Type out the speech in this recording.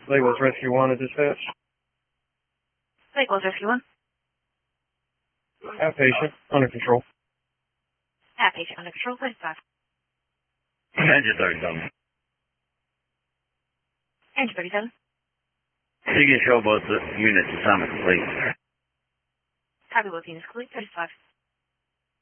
Lake Wales Rescue 1 at dispatch. Lake Wales Rescue 1. Outpatient, under control. Outpatient under control, 35. Engine 37. Engine 37. You can show both the units assignment complete. Copy both units complete, 35.